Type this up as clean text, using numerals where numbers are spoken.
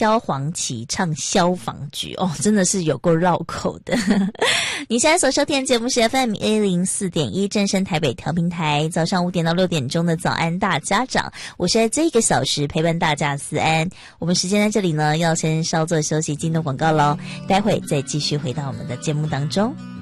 萧煌奇唱消防局哦，真的是有够绕口的。你现在所收听的节目是 FM104.1正声台北调频台，早上5点到6点钟的早安大家长，我是在这1个小时陪伴大家思安。我们时间在这里呢，要先稍作休息，进入广告咯，待会再继续回到我们的节目当中。